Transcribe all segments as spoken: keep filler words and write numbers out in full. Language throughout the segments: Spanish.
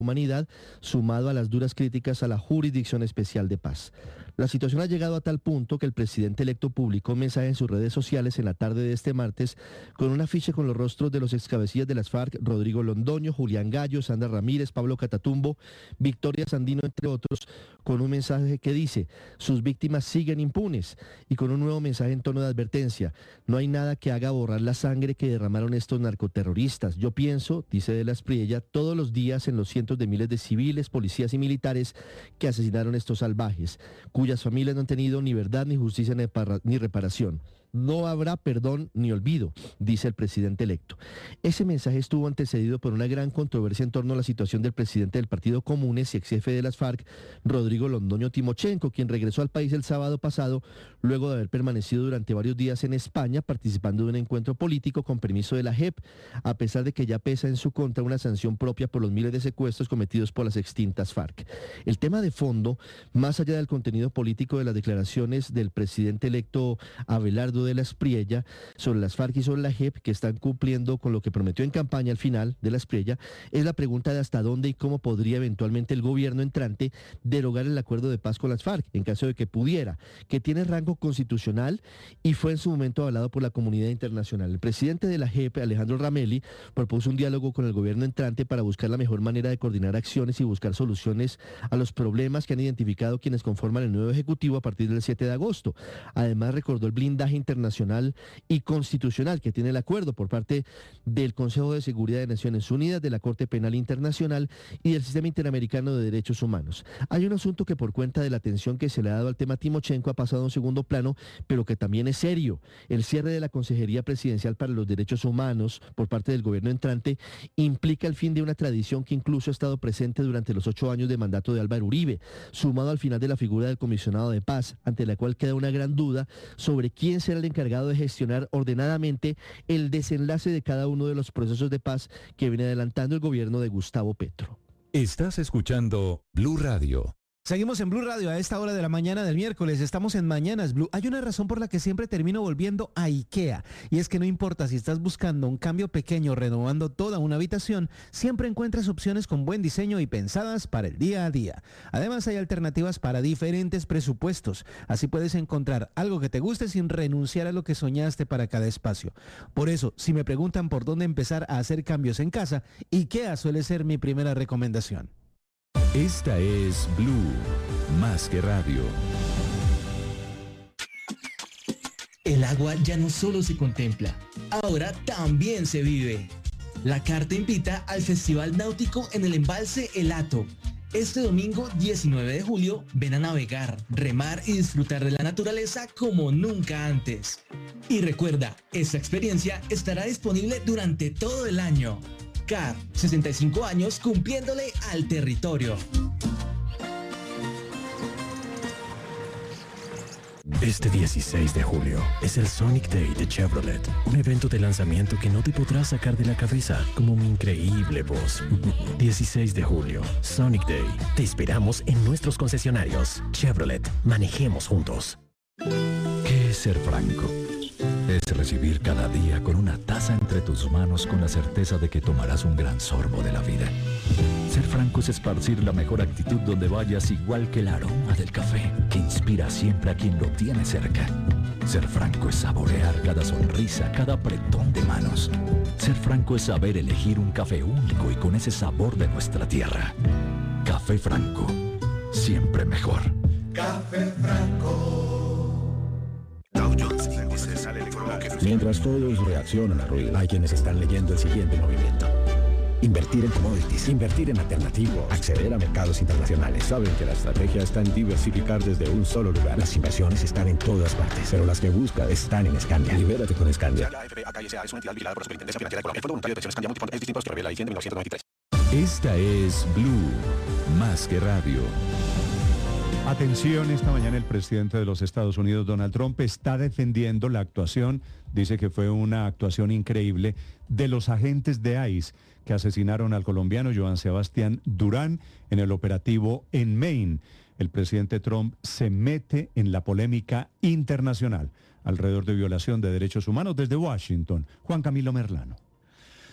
humanidad, sumado a las duras críticas a la Jurisdicción Especial de Paz. La situación ha llegado a tal punto que el presidente electo publicó un mensaje en sus redes sociales en la tarde de este martes con un afiche con los rostros de los excabecillas de las FARC, Rodrigo Londoño, Julián Gallo, Sandra Ramírez, Pablo Catatumbo, Victoria Sandino, entre otros, con un mensaje que dice: sus víctimas siguen impunes, y con un nuevo mensaje en tono de advertencia: no hay nada que haga borrar la sangre que derramaron estos narcoterroristas. Yo pienso, dice de la Espriella, todos los días en los cientos de miles de civiles, policías y militares que asesinaron estos salvajes, cuyas familias no han tenido ni verdad, ni justicia, ni, para, ni reparación. No habrá perdón ni olvido, dice el presidente electo. Ese mensaje estuvo antecedido por una gran controversia en torno a la situación del presidente del Partido Comunes y ex jefe de las FARC, Rodrigo Londoño Timochenko, quien regresó al país el sábado pasado luego de haber permanecido durante varios días en España participando de un encuentro político con permiso de la J E P, a pesar de que ya pesa en su contra una sanción propia por los miles de secuestros cometidos por las extintas FARC. El tema de fondo, más allá del contenido político de las declaraciones del presidente electo Abelardo de la Espriella sobre las FARC y sobre la J E P, que están cumpliendo con lo que prometió en campaña al final de la Espriella, es la pregunta de hasta dónde y cómo podría eventualmente el gobierno entrante derogar el acuerdo de paz con las FARC, en caso de que pudiera, que tiene rango constitucional y fue en su momento avalado por la comunidad internacional. El presidente de la J E P, Alejandro Ramelli, propuso un diálogo con el gobierno entrante para buscar la mejor manera de coordinar acciones y buscar soluciones a los problemas que han identificado quienes conforman el nuevo Ejecutivo a partir del siete de agosto. Además, recordó el blindaje internacional y constitucional que tiene el acuerdo por parte del Consejo de Seguridad de Naciones Unidas, de la Corte Penal Internacional y del Sistema Interamericano de Derechos Humanos. Hay un asunto que, por cuenta de la atención que se le ha dado al tema Timochenko, ha pasado a un segundo plano, pero que también es serio. El cierre de la Consejería Presidencial para los Derechos Humanos por parte del gobierno entrante implica el fin de una tradición que incluso ha estado presente durante los ocho años de mandato de Álvaro Uribe, sumado al final de la figura del comisionado de paz, ante la cual queda una gran duda sobre quién será el encargado de gestionar ordenadamente el desenlace de cada uno de los procesos de paz que viene adelantando el gobierno de Gustavo Petro. Estás escuchando Blue Radio. Seguimos en Blue Radio a esta hora de la mañana del miércoles. Estamos en Mañanas Blue. Hay una razón por la que siempre termino volviendo a IKEA, y es que no importa si estás buscando un cambio pequeño renovando toda una habitación, siempre encuentras opciones con buen diseño y pensadas para el día a día. Además, hay alternativas para diferentes presupuestos. Así puedes encontrar algo que te guste sin renunciar a lo que soñaste para cada espacio. Por eso, si me preguntan por dónde empezar a hacer cambios en casa, IKEA suele ser mi primera recomendación. Esta es Blue, más que radio. El agua ya no solo se contempla, ahora también se vive. La Carta invita al Festival Náutico en el embalse El Hato. Este domingo diecinueve de julio, ven a navegar, remar y disfrutar de la naturaleza como nunca antes. Y recuerda, esta experiencia estará disponible durante todo el año. C A R, sesenta y cinco años cumpliéndole al territorio. Este dieciséis de julio es el Sonic Day de Chevrolet, un evento de lanzamiento que no te podrás sacar de la cabeza, como mi increíble voz. dieciséis de julio, Sonic Day. Te esperamos en nuestros concesionarios. Chevrolet, manejemos juntos. ¿Qué es ser franco? Es recibir cada día con una taza entre tus manos con la certeza de que tomarás un gran sorbo de la vida. Ser franco es esparcir la mejor actitud donde vayas, igual que el aroma del café que inspira siempre a quien lo tiene cerca. Ser franco es saborear cada sonrisa, cada apretón de manos. Ser franco es saber elegir un café único y con ese sabor de nuestra tierra. Café Franco, siempre mejor. Café Franco. Mientras todos reaccionan al ruido, hay quienes están leyendo el siguiente movimiento. Invertir en commodities, invertir en alternativos, acceder a mercados internacionales. Saben que la estrategia está en diversificar desde un solo lugar. Las inversiones están en todas partes, pero las que buscas están en Scandia. Libérate con Scandia. Esta es Blue, más que radio. Atención, esta mañana el presidente de los Estados Unidos, Donald Trump, está defendiendo la actuación, dice que fue una actuación increíble, de los agentes de ICE que asesinaron al colombiano Joan Sebastián Durán en el operativo en Maine. El presidente Trump se mete en la polémica internacional alrededor de violación de derechos humanos desde Washington. Juan Camilo Merlano.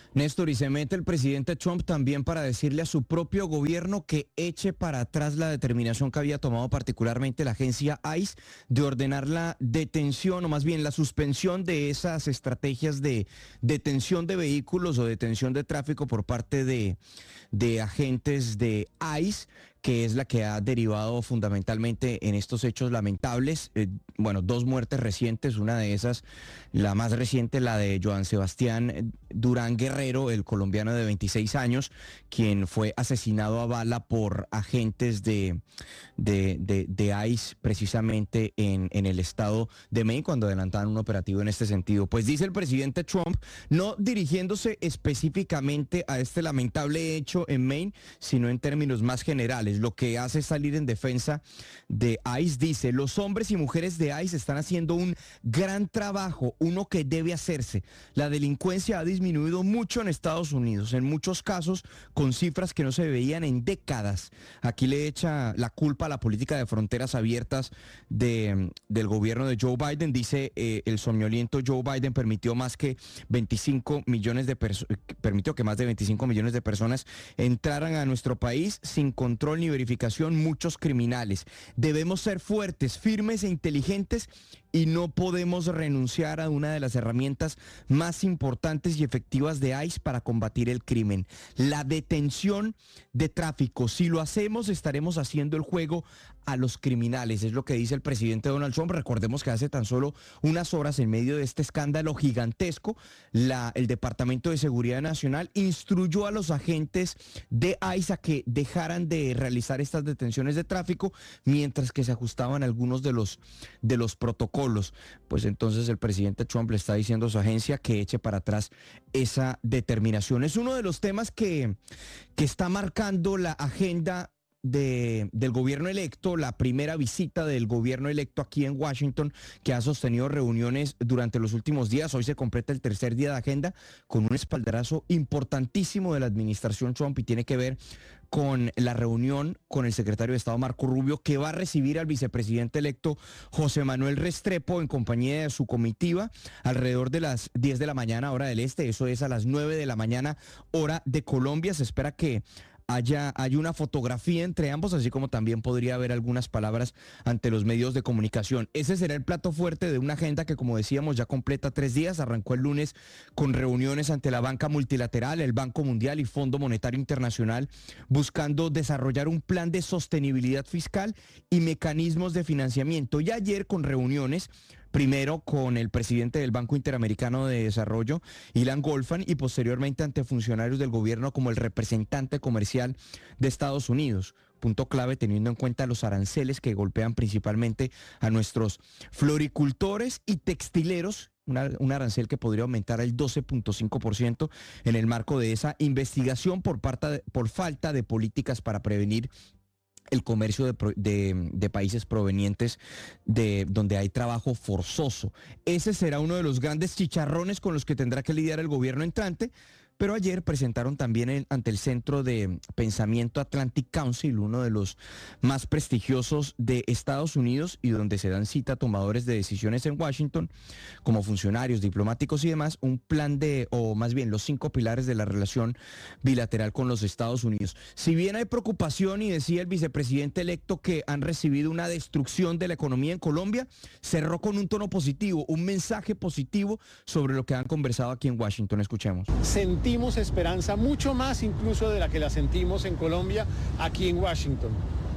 Néstor, y se mete el presidente Trump también para decirle a su propio gobierno que eche para atrás la determinación que había tomado particularmente la agencia ICE de ordenar la detención, o más bien la suspensión de esas estrategias de detención de vehículos o detención de tráfico por parte de, de agentes de ICE, que es la que ha derivado fundamentalmente en estos hechos lamentables. Eh, bueno, dos muertes recientes, una de esas, la más reciente, la de Joan Sebastián Durán Guerrero, el colombiano de veintiséis años, quien fue asesinado a bala por agentes de, de, de, de ICE precisamente en, en el estado de Maine cuando adelantaban un operativo en este sentido. Pues dice el presidente Trump, no dirigiéndose específicamente a este lamentable hecho en Maine, sino en términos más generales. Lo que hace salir en defensa de ICE, dice, los hombres y mujeres de ICE están haciendo un gran trabajo, uno que debe hacerse. La delincuencia ha disminuido mucho en Estados Unidos, en muchos casos con cifras que no se veían en décadas. Aquí le echa la culpa a la política de fronteras abiertas de, del gobierno de Joe Biden. Dice, eh, el somnoliento Joe Biden permitió más que veinticinco millones de personas, permitió que más de veinticinco millones de personas entraran a nuestro país sin control ni verificación, muchos criminales. Debemos ser fuertes, firmes e inteligentes y no podemos renunciar a una de las herramientas más importantes y efectivas de ICE para combatir el crimen, la detención de tráfico. Si lo hacemos, estaremos haciendo el juego a los criminales, es lo que dice el presidente Donald Trump. Recordemos que hace tan solo unas horas, en medio de este escándalo gigantesco, la, el Departamento de Seguridad Nacional instruyó a los agentes de ICE a que dejaran de realizar estas detenciones de tráfico mientras que se ajustaban algunos de los, de los protocolos. Pues entonces el presidente Trump le está diciendo a su agencia que eche para atrás esa determinación. Es uno de los temas que, que está marcando la agenda De, del gobierno electo, la primera visita del gobierno electo aquí en Washington, que ha sostenido reuniones durante los últimos días. Hoy se completa el tercer día de agenda con un espaldarazo importantísimo de la administración Trump y tiene que ver con la reunión con el secretario de Estado Marco Rubio, que va a recibir al vicepresidente electo José Manuel Restrepo en compañía de su comitiva alrededor de las diez de la mañana hora del este. Eso es a las nueve de la mañana hora de Colombia. Se espera que Haya, hay una fotografía entre ambos, así como también podría haber algunas palabras ante los medios de comunicación. Ese será el plato fuerte de una agenda que, como decíamos, ya completa tres días. Arrancó el lunes con reuniones ante la banca multilateral, el Banco Mundial y Fondo Monetario Internacional, buscando desarrollar un plan de sostenibilidad fiscal y mecanismos de financiamiento. Y ayer con reuniones, primero con el presidente del Banco Interamericano de Desarrollo, Ilan Goldfein, y posteriormente ante funcionarios del gobierno como el representante comercial de Estados Unidos. Punto clave teniendo en cuenta los aranceles que golpean principalmente a nuestros floricultores y textileros. Una, un arancel que podría aumentar al doce punto cinco por ciento en el marco de esa investigación por, parte de, por falta de políticas para prevenir el comercio de, de, de países provenientes de donde hay trabajo forzoso. Ese será uno de los grandes chicharrones con los que tendrá que lidiar el gobierno entrante. Pero ayer presentaron también el, ante el Centro de Pensamiento Atlantic Council, uno de los más prestigiosos de Estados Unidos y donde se dan cita a tomadores de decisiones en Washington, como funcionarios, diplomáticos y demás, un plan de, o más bien los cinco pilares de la relación bilateral con los Estados Unidos. Si bien hay preocupación, y decía el vicepresidente electo que han recibido una destrucción de la economía en Colombia, cerró con un tono positivo, un mensaje positivo sobre lo que han conversado aquí en Washington. Escuchemos. Sentimos esperanza mucho más incluso de la que la sentimos en Colombia, aquí en Washington.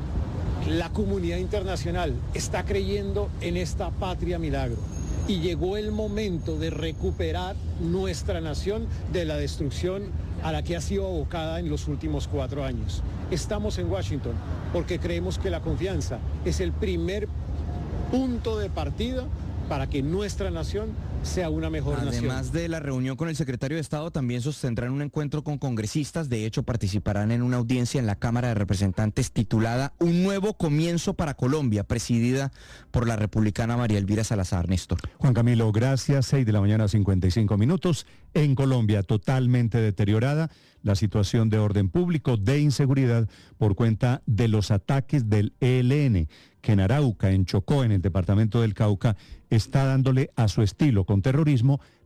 La comunidad internacional está creyendo en esta patria milagro y llegó el momento de recuperar nuestra nación de la destrucción a la que ha sido abocada en los últimos cuatro años. Estamos en Washington porque creemos que la confianza es el primer punto de partida para que nuestra nación sea una mejor Además nación. Además de la reunión con el secretario de Estado, también sostendrán un encuentro con congresistas. De hecho, participarán en una audiencia en la Cámara de Representantes titulada Un nuevo comienzo para Colombia, presidida por la republicana María Elvira Salazar. Néstor. Juan Camilo, gracias. seis de la mañana, cincuenta y cinco minutos. En Colombia, totalmente deteriorada la situación de orden público, de inseguridad, por cuenta de los ataques del E L N, que en Arauca, en Chocó, en el departamento del Cauca, está dándole a su estilo con terrorismo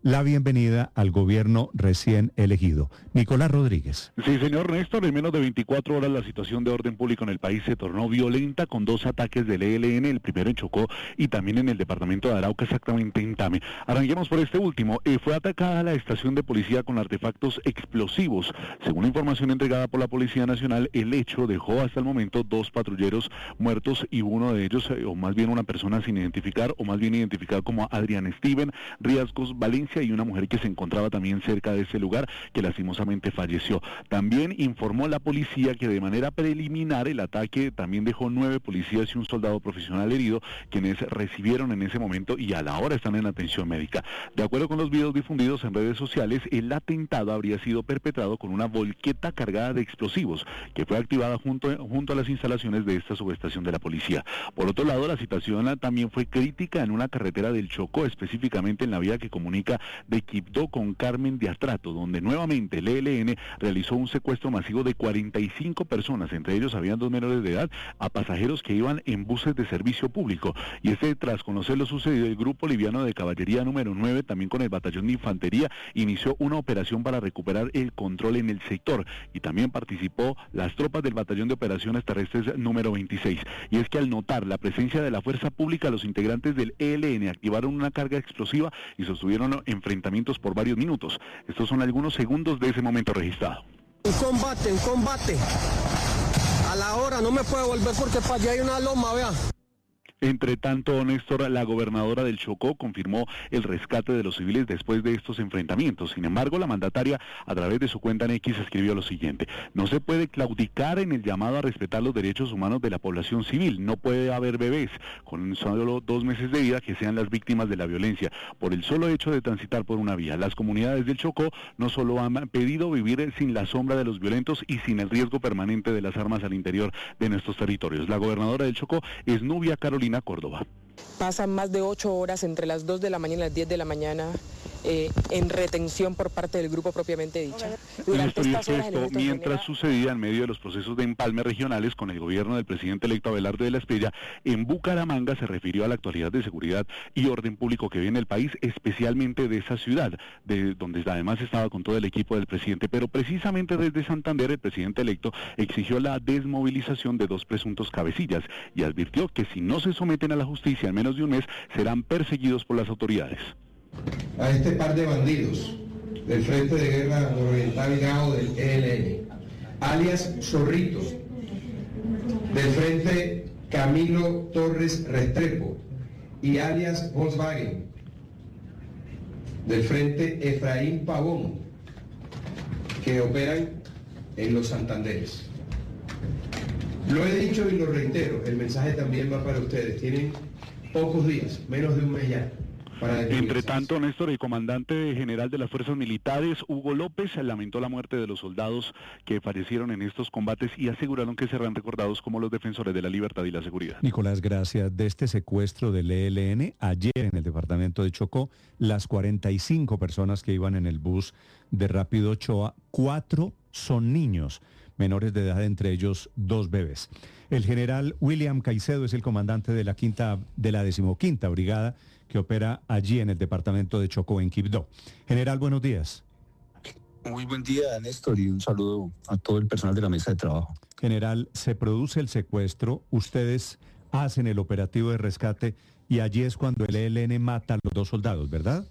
la bienvenida al gobierno recién elegido. Nicolás Rodríguez. Sí, señor Néstor, en menos de veinticuatro horas la situación de orden público en el país se tornó violenta con dos ataques del E L N, el primero en Chocó y también en el departamento de Arauca, exactamente en Tame. Arranquemos por este último. Eh, fue atacada la estación de policía con artefactos explosivos. Según la información entregada por la Policía Nacional, el hecho dejó hasta el momento dos patrulleros muertos y uno de ellos, eh, o más bien una persona sin identificar, o más bien identificada como Adrián Steven Riascos Valencia, y una mujer que se encontraba también cerca de ese lugar, que lastimosamente falleció. También informó la policía que de manera preliminar el ataque también dejó nueve policías y un soldado profesional herido, quienes recibieron en ese momento y a la hora están en atención médica. De acuerdo con los videos difundidos en redes sociales, el atentado habría sido perpetrado con una volqueta cargada de explosivos, que fue activada junto, junto a las instalaciones de esta subestación de la policía. Por otro lado, la situación también fue crítica en una carretera del Chocó, específicamente en la vía que comunica de Quibdó con Carmen de Astrato, donde nuevamente el E L N realizó un secuestro masivo de cuarenta y cinco personas, entre ellos habían dos menores de edad, a pasajeros que iban en buses de servicio público. Y este, tras conocer lo sucedido, el Grupo Liviano de Caballería número nueve, también con el Batallón de Infantería, inició una operación para recuperar el control en el sector, y también participó las tropas del Batallón de Operaciones Terrestres número veintiséis. Y es que al notar la presencia de la fuerza pública, los integrantes del E L N activaron una carga explosiva y sostuvieron enfrentamientos por varios minutos. Estos son algunos segundos de ese momento registrado. Un combate, un combate. A la hora, no me puedo volver porque para allá hay una loma, vea. Entre tanto, Néstor, la gobernadora del Chocó confirmó el rescate de los civiles después de estos enfrentamientos. Sin embargo, la mandataria, a través de su cuenta en X, escribió lo siguiente: no se puede claudicar en el llamado a respetar los derechos humanos de la población civil. No puede haber bebés con solo dos meses de vida que sean las víctimas de la violencia por el solo hecho de transitar por una vía. Las comunidades del Chocó no solo han pedido vivir sin la sombra de los violentos y sin el riesgo permanente de las armas al interior de nuestros territorios. La gobernadora del Chocó es Nubia Carolina Córdoba. Pasan más de ocho horas entre las dos de la mañana y las diez de la mañana eh, en retención por parte del grupo propiamente dicha. Durante estas horas, esto, mientras genera... sucedía en medio de los procesos de empalme regionales con el gobierno del presidente electo Abelardo de la Espriella, en Bucaramanga se refirió a la actualidad de seguridad y orden público que vive en el país, especialmente de esa ciudad, de donde además estaba con todo el equipo del presidente. Pero precisamente desde Santander, el presidente electo exigió la desmovilización de dos presuntos cabecillas y advirtió que si no se someten a la justicia en menos de un mes, serán perseguidos por las autoridades. A este par de bandidos del Frente de Guerra Nororiental Gao del E L N, alias Zorrito, del Frente Camilo Torres Restrepo y alias Volkswagen, del Frente Efraín Pavón, que operan en los Santanderes. Lo he dicho y lo reitero, el mensaje también va para ustedes. Tienen pocos días, menos de un mes ya. Entre tanto, Néstor, el comandante general de las fuerzas militares, Hugo López, lamentó la muerte de los soldados que fallecieron en estos combates y aseguraron que serán recordados como los defensores de la libertad y la seguridad. Nicolás, gracias. De este secuestro del E L N, ayer en el departamento de Chocó, las cuarenta y cinco personas que iban en el bus de Rápido Ochoa, cuatro son niños menores de edad, entre ellos dos bebés. El general William Caicedo es el comandante de la quinta, de la decimoquinta brigada que opera allí en el departamento de Chocó, en Quibdó. General, buenos días. Muy buen día, Néstor, y un saludo a todo el personal de la mesa de trabajo. General, se produce el secuestro, ustedes hacen el operativo de rescate y allí es cuando el E L N mata a los dos soldados, ¿verdad?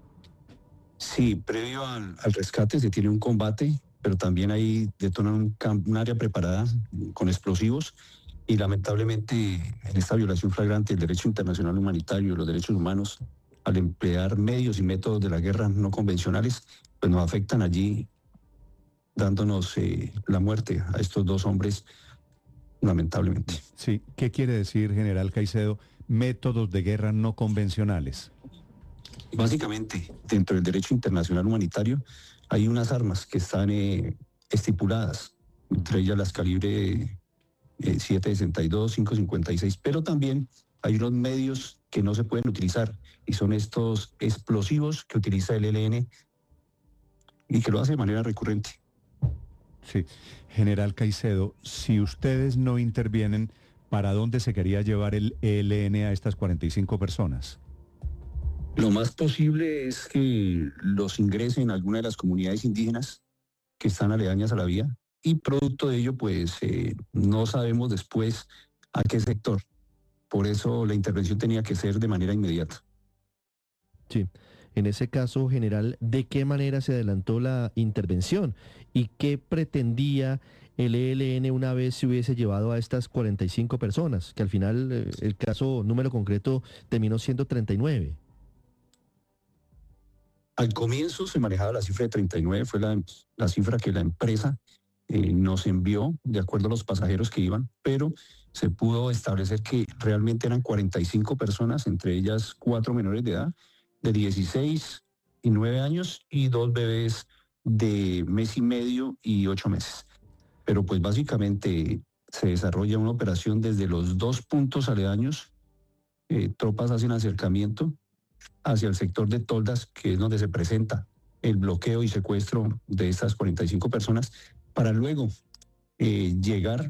Sí, previo al, al rescate se tiene un combate, pero también ahí detonan un, un área preparada con explosivos y lamentablemente en esta violación flagrante del derecho internacional humanitario y los derechos humanos, al emplear medios y métodos de la guerra no convencionales, pues nos afectan allí dándonos eh, la muerte a estos dos hombres, lamentablemente. Sí, ¿qué quiere decir, general Caicedo, métodos de guerra no convencionales? Básicamente, dentro del derecho internacional humanitario, hay unas armas que están eh, estipuladas, entre ellas las calibre eh, siete sesenta y dos, cinco cincuenta y seis, pero también hay unos medios que no se pueden utilizar y son estos explosivos que utiliza el E L N y que lo hace de manera recurrente. Sí, general Caicedo, si ustedes no intervienen, ¿para dónde se quería llevar el E L N a estas cuarenta y cinco personas? Lo más posible es que los ingresen en alguna de las comunidades indígenas que están aledañas a la vía y producto de ello, pues eh, no sabemos después a qué sector. Por eso la intervención tenía que ser de manera inmediata. Sí. En ese caso, general, ¿de qué manera se adelantó la intervención? ¿Y qué pretendía el E L N una vez se hubiese llevado a estas cuarenta y cinco personas? Que al final eh, el caso número concreto terminó siendo treinta y nueve. Al comienzo se manejaba la cifra de treinta y nueve, fue la, la cifra que la empresa eh, nos envió de acuerdo a los pasajeros que iban, pero se pudo establecer que realmente eran cuarenta y cinco personas, entre ellas cuatro menores de edad, de dieciséis y nueve años y dos bebés de mes y medio y ocho meses. Pero pues básicamente se desarrolla una operación desde los dos puntos aledaños, eh, tropas hacen acercamiento hacia el sector de Toldas, que es donde se presenta el bloqueo y secuestro de estas cuarenta y cinco personas, para luego eh, llegar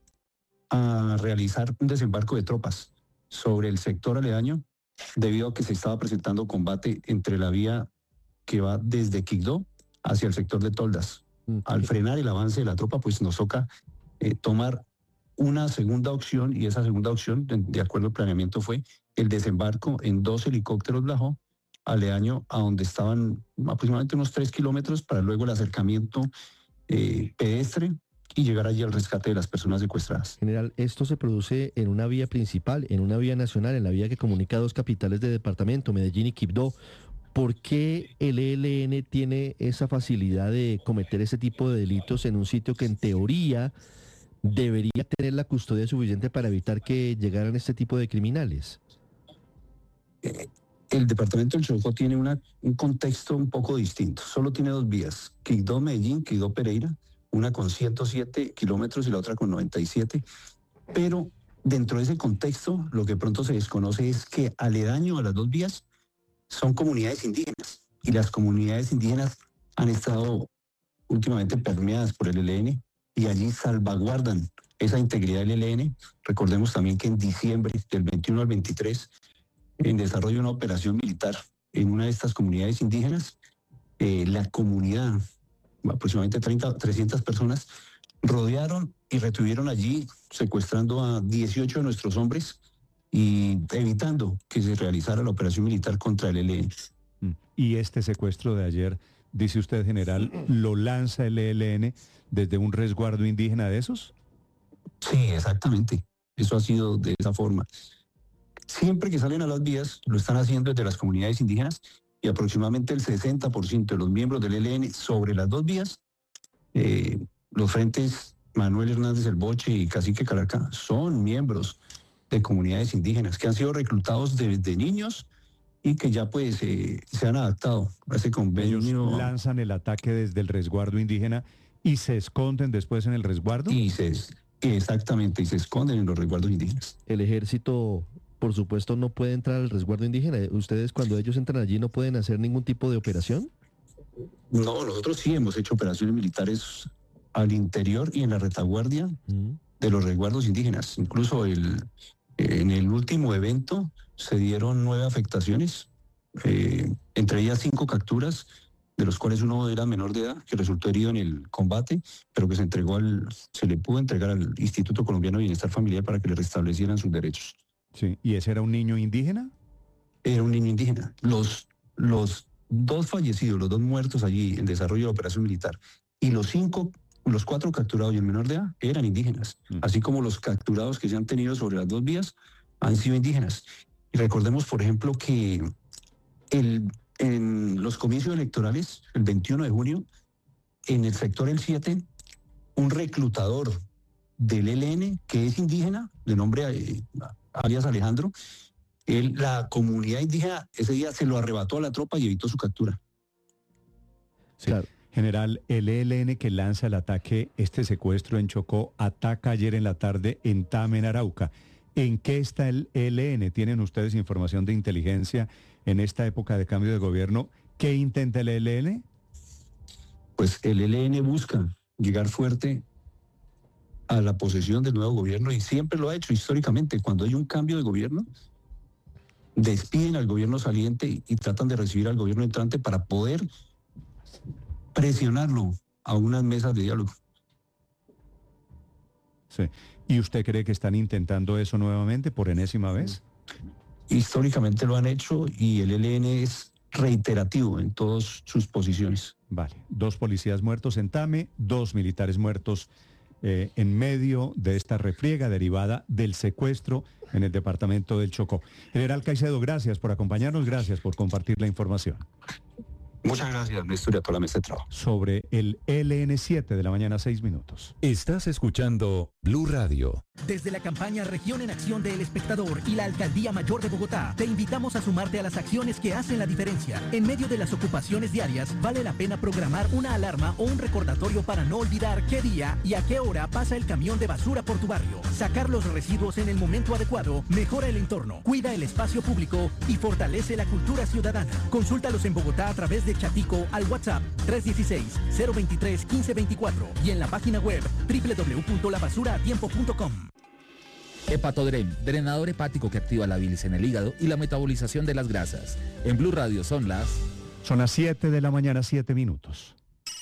a realizar un desembarco de tropas sobre el sector aledaño, debido a que se estaba presentando combate entre la vía que va desde Quibdó hacia el sector de Toldas. Okay. Al frenar el avance de la tropa, pues nos toca eh, tomar una segunda opción, y esa segunda opción, de, de acuerdo al planeamiento, fue el desembarco en dos helicópteros Blajo, aledaño a donde estaban aproximadamente unos tres kilómetros, para luego el acercamiento eh, pedestre y llegar allí al rescate de las personas secuestradas. General, esto se produce en una vía principal, en una vía nacional, en la vía que comunica dos capitales de departamento, Medellín y Quibdó. ¿Por qué el E L N tiene esa facilidad de cometer ese tipo de delitos en un sitio que en teoría debería tener la custodia suficiente para evitar que llegaran este tipo de criminales? Eh, el departamento del Chocó tiene una, un contexto un poco distinto. Solo tiene dos vías, Quibdó-Medellín, Quibdó-Pereira, una con ciento siete kilómetros y la otra con noventa y siete, pero dentro de ese contexto lo que pronto se desconoce es que aledaño a las dos vías son comunidades indígenas, y las comunidades indígenas han estado últimamente permeadas por el E L N y allí salvaguardan esa integridad del E L N. Recordemos también que en diciembre del veintiuno al veintitrés, en desarrollo una operación militar en una de estas comunidades indígenas, eh, la comunidad, aproximadamente treinta, trescientas personas, rodearon y retuvieron allí, secuestrando a dieciocho de nuestros hombres y evitando que se realizara la operación militar contra el E L N. Y este secuestro de ayer, dice usted, general, ¿lo lanza el E L N desde un resguardo indígena de esos? Sí, exactamente. Eso ha sido de esa forma. Siempre que salen a las vías, lo están haciendo desde las comunidades indígenas, y aproximadamente el sesenta por ciento de los miembros del E L N sobre las dos vías, eh, los frentes Manuel Hernández El Boche y Cacique Caraca, son miembros de comunidades indígenas que han sido reclutados desde niños y que ya pues eh, se han adaptado a ese convenio. Ellos lanzan el ataque desde el resguardo indígena y se esconden después en el resguardo. Y se, exactamente, y se esconden en los resguardos indígenas. El ejército, por supuesto, no puede entrar al resguardo indígena. ¿Ustedes cuando ellos entran allí no pueden hacer ningún tipo de operación? No, nosotros sí hemos hecho operaciones militares al interior y en la retaguardia mm. de los resguardos indígenas. Incluso el, en el último evento se dieron nueve afectaciones, eh, entre ellas cinco capturas, de los cuales uno era menor de edad, que resultó herido en el combate, pero que se entregó al, se le pudo entregar al Instituto Colombiano de Bienestar Familiar para que le restablecieran sus derechos. Sí, ¿y ese era un niño indígena? Era un niño indígena. Los, los dos fallecidos, los dos muertos allí en desarrollo de la operación militar, y los cinco, los cuatro capturados y el menor de edad eran indígenas, mm. así como los capturados que se han tenido sobre las dos vías han sido indígenas. Y recordemos, por ejemplo, que el, en los comicios electorales, el veintiuno de junio, en el sector El siete, un reclutador del E L N, que es indígena, de nombre eh, alias Alejandro, él, la comunidad indígena ese día se lo arrebató a la tropa y evitó su captura. Sí. Claro. General, el E L N que lanza el ataque, este secuestro en Chocó, ataca ayer en la tarde en Tame, en Arauca. ¿En qué está el E L N? ¿Tienen ustedes información de inteligencia en esta época de cambio de gobierno? ¿Qué intenta el E L N? Pues el E L N busca llegar fuerte a la posesión del nuevo gobierno y siempre lo ha hecho históricamente. Cuando hay un cambio de gobierno, despiden al gobierno saliente y, y tratan de recibir al gobierno entrante para poder presionarlo a unas mesas de diálogo. Sí. ¿Y usted cree que están intentando eso nuevamente por enésima vez? Históricamente lo han hecho y el E L N es reiterativo en todas sus posiciones. Vale, dos policías muertos en Tame, dos militares muertos eh, en medio de esta refriega derivada del secuestro en el departamento del Chocó. General Caicedo, gracias por acompañarnos, gracias por compartir la información. Muchas gracias, Néstor, y a toda la mesa de trabajo. Sobre el L N siete de la mañana, seis minutos. Estás escuchando Blue Radio. Desde la campaña Región en Acción de El Espectador y la Alcaldía Mayor de Bogotá, te invitamos a sumarte a las acciones que hacen la diferencia. En medio de las ocupaciones diarias, vale la pena programar una alarma o un recordatorio para no olvidar qué día y a qué hora pasa el camión de basura por tu barrio. Sacar los residuos en el momento adecuado mejora el entorno, cuida el espacio público y fortalece la cultura ciudadana. Consúltalos en Bogotá a través de Chatico al WhatsApp tres uno seis, cero dos tres, uno cinco dos cuatro y en la página web doble u doble u doble u punto la basura a tiempo punto com. Hepatodren, drenador hepático que activa la bilis en el hígado y la metabolización de las grasas. En Blue Radio son las... Son las siete de la mañana, siete minutos.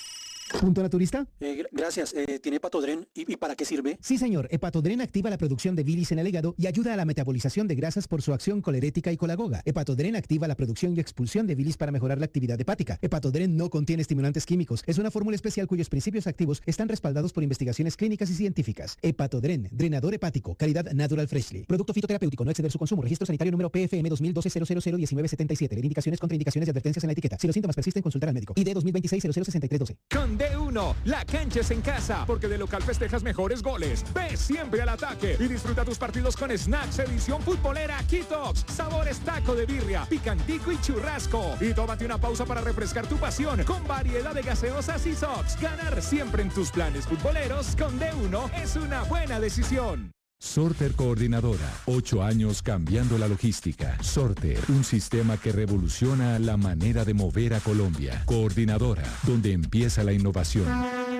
¿Punto naturista? Eh, gracias. Eh, ¿Tiene Hepatodren? ¿Y, ¿Y para qué sirve? Sí, señor. Hepatodren activa la producción de bilis en el hígado y ayuda a la metabolización de grasas por su acción colerética y colagoga. Hepatodren activa la producción y expulsión de bilis para mejorar la actividad hepática. Hepatodren no contiene estimulantes químicos. Es una fórmula especial cuyos principios activos están respaldados por investigaciones clínicas y científicas. Hepatodren, drenador hepático, calidad Natural Freshly. Producto fitoterapéutico, no exceder su consumo. Registro sanitario número P F M dos mil doce cero cero cero diecinueve setenta y siete. Indicaciones, contraindicaciones y advertencias en la etiqueta. Si los síntomas persisten, consultar al médico. I D dos mil veintiséis cero cero sesenta y tres doce. Con D uno, la cancha es en casa, porque de local festejas mejores goles. Ve siempre al ataque y disfruta tus partidos con Snacks edición futbolera Kitox. Sabores taco de birria, picantico y churrasco. Y tómate una pausa para refrescar tu pasión con variedad de gaseosas y sox. Ganar siempre en tus planes futboleros con D uno es una buena decisión. Sorter Coordinadora, ocho años cambiando la logística. Sorter, un sistema que revoluciona la manera de mover a Colombia. Coordinadora, donde empieza la innovación.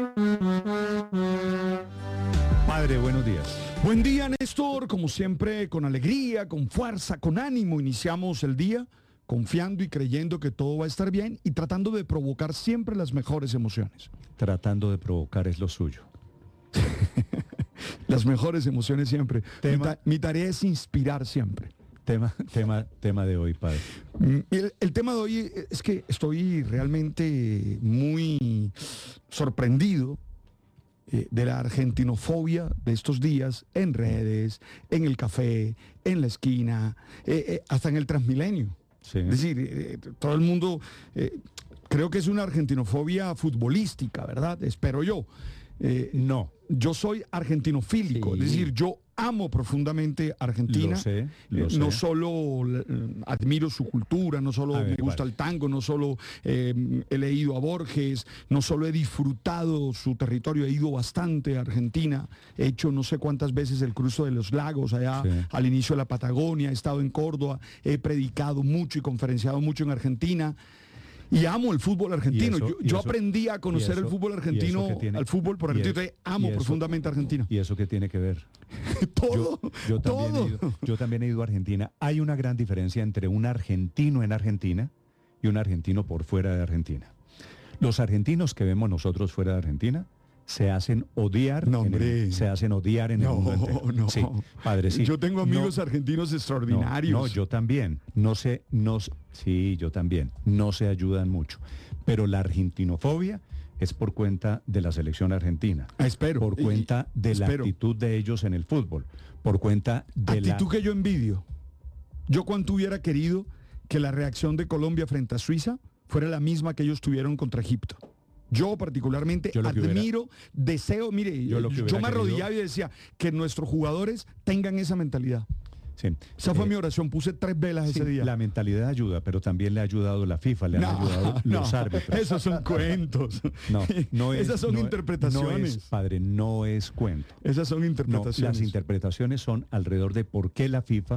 Padre, buenos días. Buen día, Néstor. Como siempre, con alegría, con fuerza, con ánimo, iniciamos el día confiando y creyendo que todo va a estar bien y tratando de provocar siempre las mejores emociones. Tratando de provocar es lo suyo. Las mejores emociones siempre. Tema, mi, ta mi tarea es inspirar siempre. Tema, tema, tema de hoy, padre. El, el tema de hoy es que estoy realmente muy sorprendido eh, de la argentinofobia de estos días en redes, en el café, en la esquina, eh, eh, hasta en el Transmilenio. Sí. Es decir, eh, todo el mundo, eh, creo que es una argentinofobia futbolística, ¿verdad? Espero yo. Eh, no, yo soy argentinofílico, sí. Es decir, yo amo profundamente Argentina. Lo sé, lo eh, sé. No solo eh, admiro su cultura, no solo ver, me gusta vale. el tango, no solo eh, he leído a Borges, no solo he disfrutado su territorio, he ido bastante a Argentina, he hecho no sé cuántas veces el cruce de los lagos allá sí. al inicio de la Patagonia, he estado en Córdoba, he predicado mucho y conferenciado mucho en Argentina. Y amo el fútbol argentino. Eso, yo yo eso, aprendí a conocer eso, el fútbol argentino, tiene, al fútbol por Argentina. Eso, amo profundamente a Argentina. ¿Y eso qué tiene que ver? todo, yo, yo, también todo. He ido, yo también he ido a Argentina. Hay una gran diferencia entre un argentino en Argentina y un argentino por fuera de Argentina. Los argentinos que vemos nosotros fuera de Argentina se hacen odiar, no, en el, se hacen odiar en no, el mundo entero. No, sí, padre, sí. Yo tengo amigos no, argentinos extraordinarios. No, no, yo también. No sé, no, sí, yo también. No se ayudan mucho. Pero la argentinofobia es por cuenta de la selección argentina. Ah, espero. Por cuenta de espero. la actitud de ellos en el fútbol. Por cuenta de actitud la... Actitud que yo envidio. Yo cuánto hubiera querido que la reacción de Colombia frente a Suiza fuera la misma que ellos tuvieron contra Egipto. Yo particularmente yo admiro, hubiera, deseo, mire, yo, yo, yo me arrodillaba querido, y decía que nuestros jugadores tengan esa mentalidad. Sí. Esa fue eh, mi oración, puse tres velas sí, ese día. La mentalidad ayuda, pero también le ha ayudado la FIFA, le han no, ayudado no, los árbitros. Esos son cuentos. No, no es, Esas son no, interpretaciones. No es, padre, no es cuento. Esas son interpretaciones. No, las interpretaciones son alrededor de por qué la FIFA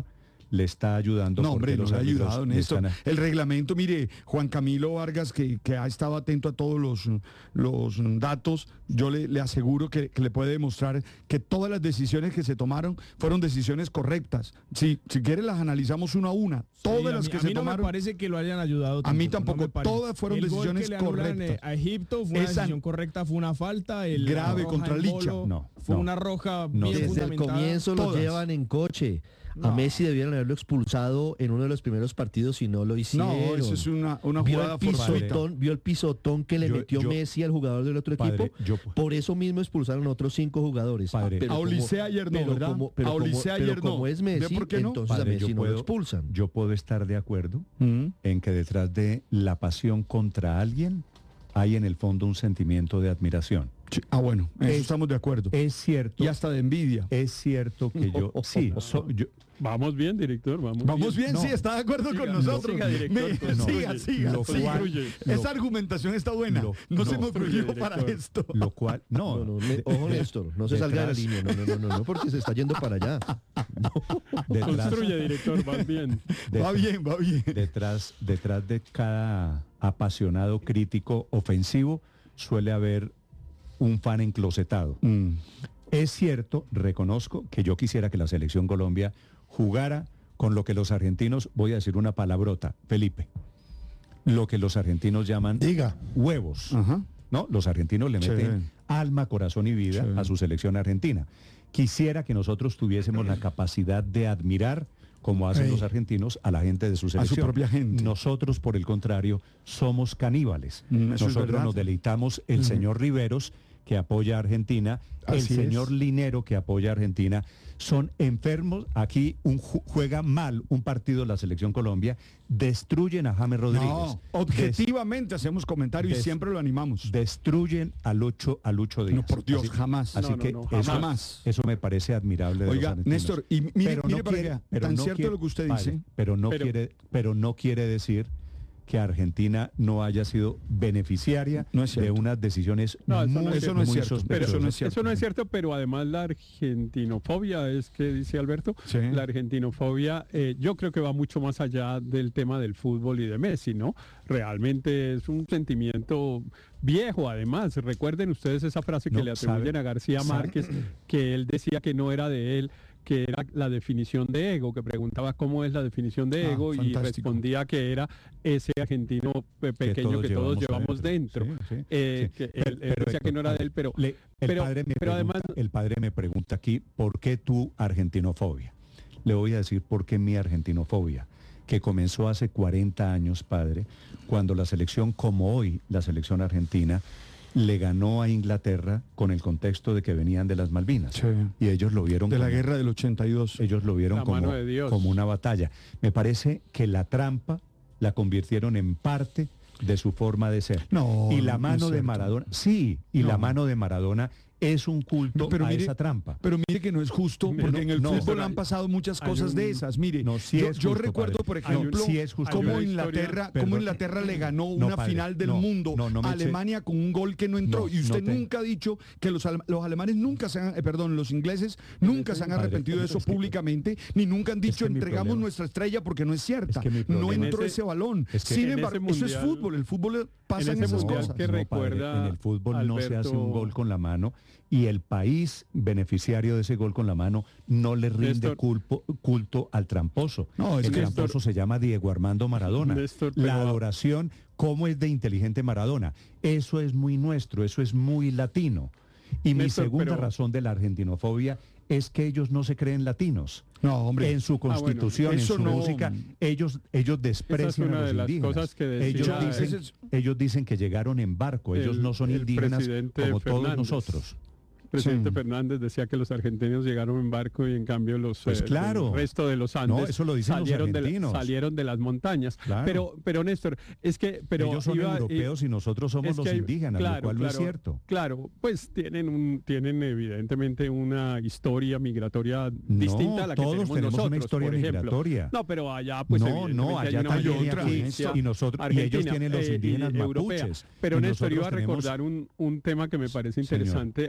le está ayudando. No, hombre, no le ha ayudado, Néstor. A... El reglamento, mire, Juan Camilo Vargas, que, que ha estado atento a todos los, los datos, yo le, le aseguro que, que le puede demostrar que todas las decisiones que se tomaron fueron decisiones correctas. Si, si quiere las analizamos una a una. Todas sí, las mí, que a se mí no tomaron. Me parece que lo hayan ayudado. A mí tampoco. No todas fueron el decisiones gol que le correctas. A Egipto fue una Esa... decisión correcta, fue una falta. El grave contra Licha. No, fue no, una roja no, bien desde fundamentada. el comienzo lo llevan en coche. No. A Messi debieron haberlo expulsado en uno de los primeros partidos y no lo hicieron. No, eso es una, una vio jugada el pisotón, vio el pisotón que le yo, metió yo, Messi al jugador del otro padre, equipo. Yo, por eso mismo expulsaron a otros cinco jugadores. Padre, a Oliseh ayer no, ¿verdad? Como, pero a Oliseh ayer no. Como es Messi, ¿por qué no? entonces padre, a Messi yo no puedo, lo expulsan. Yo puedo estar de acuerdo ¿Mm? en que detrás de la pasión contra alguien hay en el fondo un sentimiento de admiración. Sí. Ah, bueno, eso es, estamos de acuerdo. Es cierto. Y hasta de envidia. Es cierto que yo... Sí, so, yo, vamos bien, director, vamos, vamos bien. bien No. Sí, está de acuerdo siga, con nosotros. Siga, director, Me, no, siga, siga, lo siga. cual, Esa lo, argumentación está buena. Lo, no, no se nos ocurrió para esto. Lo cual... No, no, no me, ojo, Néstor, no se detrás, salga de la línea. No, no, no, no, no, porque se está yendo para allá. No. Detrás, construye, director, va bien. Detrás, va bien, va bien. Detrás, detrás de cada apasionado crítico ofensivo suele haber un fan enclosetado. Mm. Es cierto, reconozco que yo quisiera que la selección Colombia jugara con lo que los argentinos, voy a decir una palabrota, Felipe, lo que los argentinos llaman Diga. huevos. Ajá. ¿No? Los argentinos le meten sí. alma, corazón y vida sí. a su selección argentina. Quisiera que nosotros tuviésemos la capacidad de admirar, como hacen Ey. los argentinos, a la gente de su selección. A su propia gente. Nosotros, por el contrario, somos caníbales. Mm, nosotros nos deleitamos el mm. señor Riveros, que apoya a Argentina, Así el señor es. Linero, que apoya a Argentina. Son enfermos. Aquí un, juega mal un partido de la selección Colombia, destruyen a James Rodríguez. No, objetivamente des, hacemos comentarios des, y siempre lo animamos. Destruyen a Lucho, a Lucho Díaz. No, por Dios, así, jamás. Así no, que no, no, eso, jamás. Eso me parece admirable. De Oiga, los Néstor, y mire, pero mire no para quiere, allá, pero tan no cierto quiere, lo que usted vale, dice. Pero no, pero, quiere, pero no quiere decir que Argentina no haya sido beneficiaria no es de unas decisiones no, muy, no eso no es cierto, pero eso no es cierto. Eso no es cierto, pero además la argentinofobia, es que dice Alberto, sí. la argentinofobia eh, yo creo que va mucho más allá del tema del fútbol y de Messi, ¿no? Realmente es un sentimiento viejo, además. Recuerden ustedes esa frase que no, le atribuyen sabe, a García Márquez, sabe. que él decía que no era de él, que era la definición de ego, que preguntaba cómo es la definición de ah, ego fantástico. y respondía que era ese argentino pequeño que todos, que todos llevamos dentro. dentro. Sí, sí, eh, sí. Que él, pero, él pero, decía que no era de él, pero, le, el, pero, padre me pero pregunta, además... el padre me pregunta aquí, ¿por qué tu argentinofobia? Le voy a decir por qué mi argentinofobia, que comenzó hace cuarenta años, padre, cuando la selección, como hoy, la selección argentina, le ganó a Inglaterra con el contexto de que venían de las Malvinas. Sí. Y ellos lo vieron de como, la guerra del ochenta y dos. Ellos lo vieron como, como una batalla. Me parece que la trampa la convirtieron en parte de su forma de ser. No, y la mano no de Maradona, sí, y no. la mano de Maradona es un culto pero a mire, esa trampa. Pero mire que no es justo, porque no, en el no, fútbol han pasado muchas cosas un, de esas. Mire, no, sí yo, es yo justo, recuerdo, padre. por ejemplo, no, sí es justo, cómo, padre. Inglaterra, Perdón, cómo Inglaterra le ganó no, una padre, final del no, mundo no, no a Alemania eche... con un gol que no entró. No, y usted no nunca ha dicho que los, los alemanes nunca se han, eh, perdón, los ingleses nunca se han padre, arrepentido de eso es que, públicamente, ni nunca han dicho es que entregamos nuestra estrella porque no es cierta. Es que no entró ese, ese balón. Es que Sin embargo, eso es fútbol. El fútbol pasa en esas cosas. Que recuerda, padre, en el fútbol Alberto... no se hace un gol con la mano y el país beneficiario de ese gol con la mano no le rinde Néstor, culpo, culto al tramposo. No, es el que tramposo Néstor, se llama Diego Armando Maradona. Néstor, la pero... adoración, ¿cómo es de inteligente Maradona? Eso es muy nuestro, eso es muy latino. Y mi Néstor, segunda pero... razón de la argentinofobia es que ellos no se creen latinos. No, hombre. En su constitución, ah, bueno, en su no... música, ellos, ellos desprecian es a los indígenas. Cosas que decía, ellos, dicen, es... ellos dicen que llegaron en barco, ellos el, no son indígenas como Fernández. todos nosotros. El presidente sí. Fernández decía que los argentinos llegaron en barco y en cambio los pues claro. eh, el resto de los Andes no, eso lo dicen salieron, los de la, salieron de las montañas. Claro. Pero, pero Néstor, es que pero ellos son iba, europeos y nosotros somos los hay, indígenas, claro, lo cual claro, no es cierto. Claro, pues tienen un, tienen evidentemente una historia migratoria no, distinta a la que todos tenemos, tenemos nosotros, una historia por ejemplo. migratoria. No, pero allá pues no, no, allá también aquí y nosotros y ellos tienen los indígenas eh, mapuches. Pero Néstor iba a recordar un, un tema que me parece interesante Señor. a propósito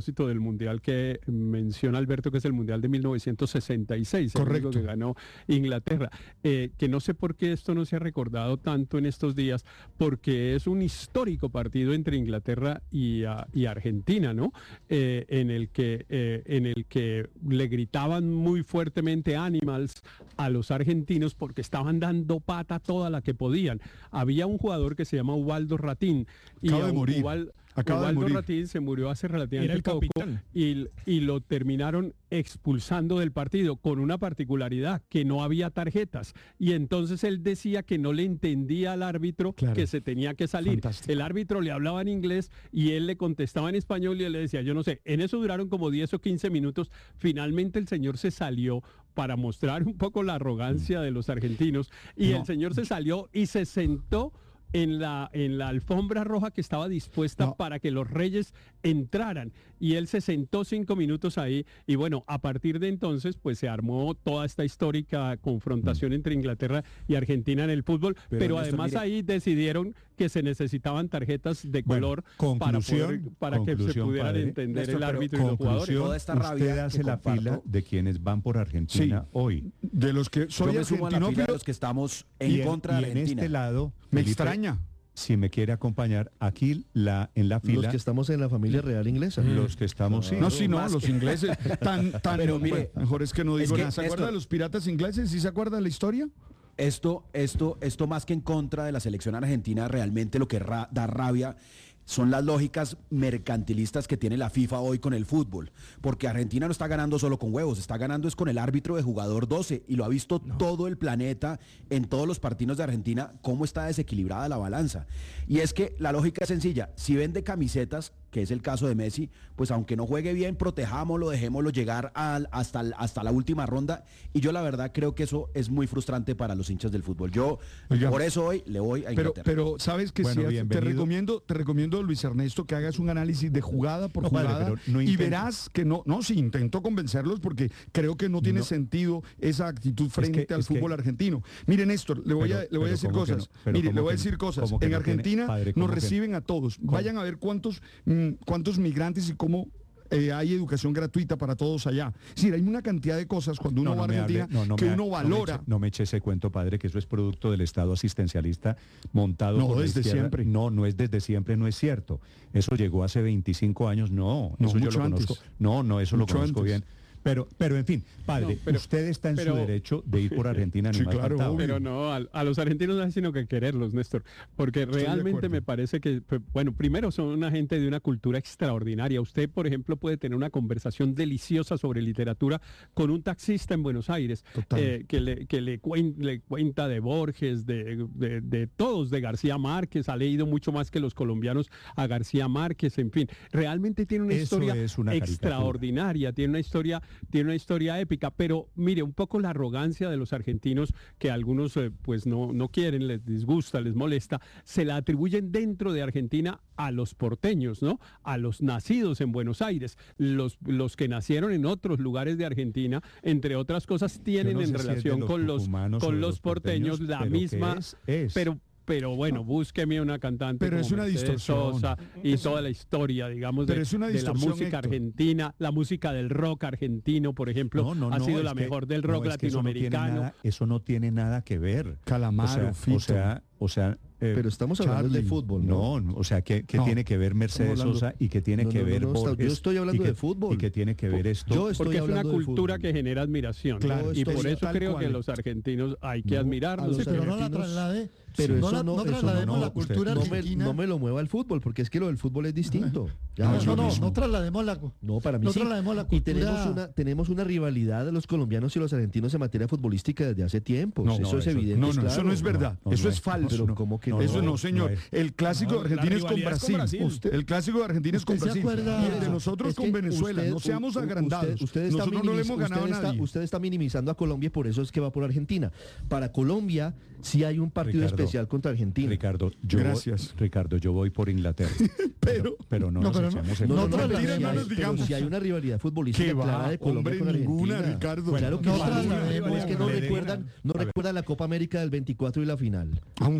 propósito del Mundial que menciona Alberto, que es el Mundial de mil novecientos sesenta y seis, el único que ganó Inglaterra, eh, que no sé por qué esto no se ha recordado tanto en estos días, porque es un histórico partido entre Inglaterra y, uh, y Argentina, ¿no? Eh, en el que eh, en el que le gritaban muy fuertemente animals a los argentinos porque estaban dando pata toda la que podían. Había un jugador que se llama Ubaldo Ratín y Acaba de morir. Ubal, Acaba Ubaldo de morir. Ratín se murió hace relativamente Era el poco capitán. y, y lo terminaron expulsando del partido con una particularidad, que no había tarjetas, y entonces él decía que no le entendía al árbitro, Claro. que se tenía que salir. Fantástico. El árbitro le hablaba en inglés y él le contestaba en español y él le decía, yo no sé. En eso duraron como diez o quince minutos. Finalmente el señor se salió para mostrar un poco la arrogancia de los argentinos y No. el señor se salió y se sentó en la, en la alfombra roja que estaba dispuesta No. para que los reyes entraran, y él se sentó cinco minutos ahí, y bueno, a partir de entonces pues se armó toda esta histórica confrontación mm. entre Inglaterra y Argentina en el fútbol, pero, pero Néstor, además mire, ahí decidieron que se necesitaban tarjetas de color bueno, para, poder, para que se pudieran padre, entender Néstor, el árbitro y los jugadores. Toda esta rabia usted hace la comparto. fila de quienes van por Argentina sí, hoy. De los que soy Yo me sumo a la fila de los que estamos en y contra en, de Argentina. Y en este lado, me Felipe, extraña. Si me quiere acompañar aquí la, en la fila. Los que estamos en la familia real inglesa. Mm. Los que estamos, sí. No, sí, no, los ingleses tan, tan, pero mire, bueno, mejor es que no digo es que nada. ¿Se acuerda de los piratas ingleses? ¿Sí se acuerda de la historia? Esto, esto, esto más que en contra de la selección argentina, realmente lo que ra da rabia son las lógicas mercantilistas que tiene la FIFA hoy con el fútbol, porque Argentina no está ganando solo con huevos, está ganando es con el árbitro de jugador doce, y lo ha visto no. todo el planeta en todos los partidos de Argentina, cómo está desequilibrada la balanza. Y es que la lógica es sencilla: si vende camisetas, que es el caso de Messi, pues aunque no juegue bien, protejámoslo, dejémoslo llegar al, hasta, hasta la última ronda, y yo la verdad creo que eso es muy frustrante para los hinchas del fútbol. Yo Oiga, por eso hoy le voy a Inglaterra. Pero, pero sabes que bueno, sí, te recomiendo, te recomiendo, Luis Ernesto, que hagas un análisis de jugada por no, jugada, vale, no y verás que no, no, sí, intento convencerlos porque creo que no tiene no. sentido esa actitud frente es que, al es fútbol que... argentino. Mire, Néstor, le voy pero, a, le voy a decir cosas. No, Mire, le voy a decir cosas. En Argentina tiene, padre, nos reciben a todos. ¿Cómo? Vayan a ver cuántos, mmm, cuántos migrantes y cómo Eh, hay educación gratuita para todos allá. Sí, hay una cantidad de cosas cuando uno no, no va a Argentina hable, no, no que uno ha, valora. No me, eche, no me eche ese cuento, padre, que eso es producto del Estado asistencialista montado no, por la desde izquierda. siempre. No, no es desde siempre, no es cierto. Eso llegó hace veinticinco años, no. no eso yo lo antes. conozco. No, no, eso mucho lo conozco antes. bien. Pero, pero en fin, padre, no, pero, usted está en pero, su derecho de ir por Argentina. Sí, claro, pero no, a, a los argentinos no hay sino que quererlos, Néstor, porque Estoy realmente me parece que, bueno, primero son una gente de una cultura extraordinaria. Usted, por ejemplo, puede tener una conversación deliciosa sobre literatura con un taxista en Buenos Aires, eh, que, le, que le, cuen, le cuenta de Borges, de, de, de todos, de García Márquez, ha leído mucho más que los colombianos a García Márquez, en fin, realmente tiene una Eso historia es una extraordinaria, tiene una historia tiene una historia épica, pero mire, un poco la arrogancia de los argentinos, que algunos eh, pues no, no quieren, les disgusta, les molesta, se la atribuyen dentro de Argentina a los porteños, ¿no? A los nacidos en Buenos Aires. Los, los que nacieron en otros lugares de Argentina, entre otras cosas, tienen no en relación si los con los con los porteños, porteños la misma, es, es. pero pero bueno, búsqueme una cantante pero como es una Mercedes distorsión Sosa y es, toda la historia, digamos, de, es una de la música Héctor. argentina, la música del rock argentino, por ejemplo, no, no, ha no, sido la que, mejor del rock no, latinoamericano. Es que eso, no tiene nada, eso no tiene nada que ver. Calamaro, o sea, Fito. O sea, o sea eh, pero estamos hablando Charlie, de fútbol, ¿no? No, o sea, ¿qué, qué no, tiene que ver Mercedes Sosa y qué tiene no, que no, ver no, no, Borges? Yo estoy hablando que, de fútbol. ¿Y qué tiene que ver esto? Yo estoy Porque es una cultura que genera admiración. Claro, y por eso creo cual. que los argentinos hay que no, admirarlos. Sí, pero no la traslade. Pero no eso la, no, no eso traslademos no, la cultura no argentina. Me, no me lo mueva el fútbol, porque es que lo del fútbol es distinto. Ya, no, no, no, no traslademos la No, para mí no sí. traslademos la cultura. Y tenemos una, tenemos una rivalidad de los colombianos y los argentinos en materia futbolística desde hace tiempo. No, eso no, es eso, evidente. No, no, claro. eso no es verdad. No, no, eso no es, es falso. Pero ¿cómo que no? Eso no, señor. No el clásico de Argentina es con Brasil. con Brasil. Usted, el clásico de Argentina es con Brasil. Acuerda, y el de nosotros es con Venezuela. Usted, no seamos agrandados. Usted, usted está nosotros no le hemos ganado usted a está, nadie. Usted está minimizando a Colombia y por eso es que va por Argentina. Para Colombia sí hay un partido Ricardo, especial contra Argentina. Ricardo, yo Gracias. Voy, Ricardo, yo voy por Inglaterra. pero, pero no, no, nos pero echemos no, en no, no, no, no, no, pero, no, si no hay, nos digamos. pero si hay una rivalidad futbolística va, clara de Colombia hombre, con Argentina. ninguna, Ricardo. Claro que no, sí. no, Es que no le recuerdan, no recuerdan la Copa América del veinticuatro y la final. Aún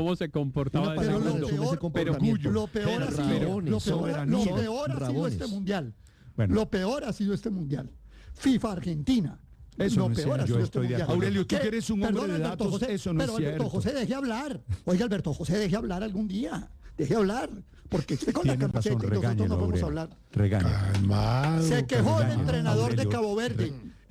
cómo se comportaba. Pero lo mundo. peor, pero Cuyo, lo peor ha sido, lo peor, lo peor ha sido este mundial. Bueno. Lo peor ha sido este mundial. FIFA Argentina. Eso lo no es peor cierto, ha yo sido estoy este de mundial. acuerdo. Aurelio, tú ¿Qué? que eres un hombre Perdón, de Alberto datos, José, eso no es pero Alberto cierto. José, deje hablar. Oiga, Alberto José, deje hablar algún día. Deje hablar. Porque usted con la Tiene camiseta razón, y nosotros no regáñelo, podemos Aurelio. hablar. Regáñelo. Se quejó el Regáñelo, entrenador de Aurelio. Cabo Verde. Re-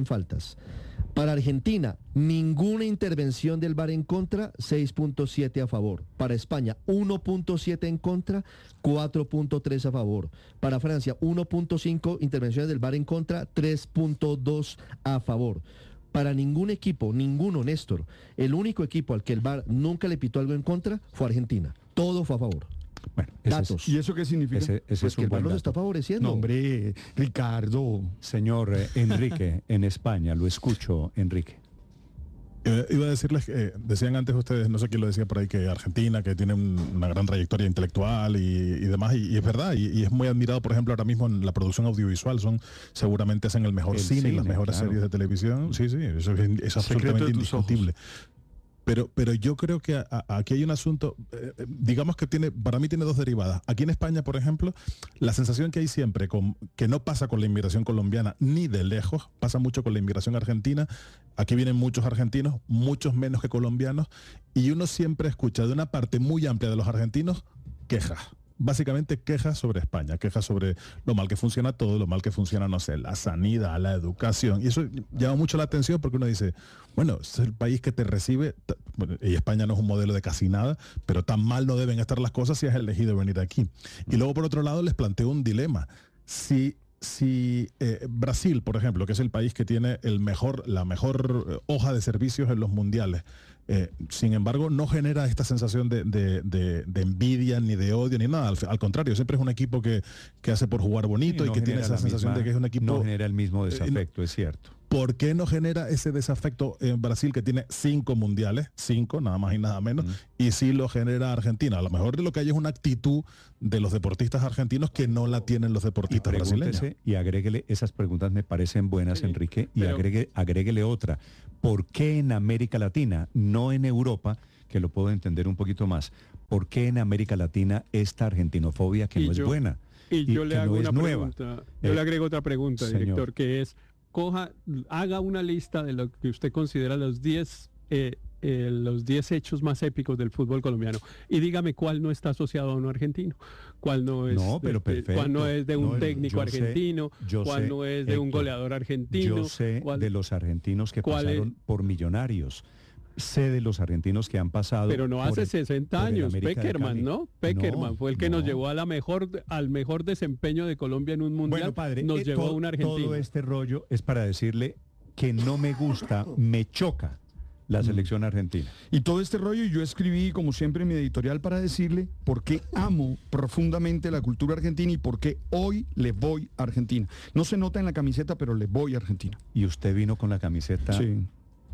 cien faltas. Para Argentina, ninguna intervención del V A R en contra, seis punto siete a favor. Para España, uno punto siete en contra, cuatro punto tres a favor. Para Francia, uno punto cinco intervenciones del V A R en contra, tres punto dos a favor. Para ningún equipo, ninguno, Néstor, el único equipo al que el V A R nunca le pitó algo en contra fue Argentina. Todo fue a favor. Bueno, datos. Es, ¿Y eso qué significa? Ese, ese pues es que un el V A R buen los dato. está favoreciendo. No, hombre, Ricardo. Señor eh, Enrique, en España, lo escucho, Enrique. Eh, iba a decirles, eh, decían antes ustedes, no sé quién lo decía por ahí, que Argentina, que tiene un- una gran trayectoria intelectual y, y demás, y, y es verdad, y, y es muy admirado, por ejemplo, ahora mismo en la producción audiovisual, son seguramente hacen el mejor El cine, y las cine, mejores claro. series de televisión, sí, sí, eso es, es Secreto absolutamente de tus ojos. indiscutible. Pero, pero yo creo que a- a- aquí hay un asunto, eh, digamos que tiene, para mí tiene dos derivadas. Aquí en España, por ejemplo, la sensación que hay siempre, con, que no pasa con la inmigración colombiana ni de lejos, pasa mucho con la inmigración argentina. Aquí vienen muchos argentinos, muchos menos que colombianos, y uno siempre escucha de una parte muy amplia de los argentinos quejas. Básicamente quejas sobre España, quejas sobre lo mal que funciona todo, lo mal que funciona, no sé, la sanidad, la educación. Y eso llama mucho la atención porque uno dice, bueno, es el país que te recibe, t- bueno, y España no es un modelo de casi nada, pero tan mal no deben estar las cosas si has elegido venir aquí. Y luego, por otro lado, les planteo un dilema. Si Si eh, Brasil, por ejemplo, que es el país que tiene el mejor, la mejor eh, hoja de servicios en los mundiales, eh, sin embargo, no genera esta sensación de, de- de- de envidia, ni de odio, ni nada. Al, al contrario, siempre es un equipo que, que hace por jugar bonito Sí, y no que tiene genera esa la sensación misma- de que es un equipo... No genera el mismo eh, desafecto, es cierto. ¿Por qué no genera ese desafecto en Brasil, que tiene cinco mundiales, cinco, nada más y nada menos, y sí lo genera Argentina? A lo mejor de lo que hay es una actitud de los deportistas argentinos que no la tienen los deportistas brasileños. Pregúntese y agréguele, esas preguntas me parecen buenas, Enrique, y pero- agregue, agréguele otra. ¿Por qué en América Latina, no en Europa, que lo puedo entender un poquito más, por qué en América Latina esta argentinofobia que Y no yo- es buena Y yo que le no hago es una nueva? pregunta. Yo Eh, le agrego otra pregunta, señor. director, que es, coja, haga una lista de lo que usted considera los diez eh, eh, los diez hechos más épicos del fútbol colombiano y dígame cuál no está asociado a un argentino, cuál no es, No, pero de, de- perfecto. cuál no es de un No, técnico yo sé- argentino, yo cuál sé, no es de un Héctor, goleador argentino. Yo sé cuál- de los argentinos que cuál es- pasaron por millonarios. Sé de los argentinos que han pasado. Pero no por hace el- sesenta por el años, América de Peckerman, Cali. ¿no? Peckerman No, fue el que nos no. llevó a la mejor, al mejor desempeño de Colombia en un mundial. Bueno, padre, nos eh, llevó todo, a un argentino. todo este rollo es para decirle que no me gusta, me choca la selección argentina. Y todo este rollo, y yo escribí, como siempre, en mi editorial para decirle por qué amo profundamente la cultura argentina y por qué hoy le voy a Argentina. No se nota en la camiseta, pero le voy a Argentina. Y usted vino con la camiseta Sí.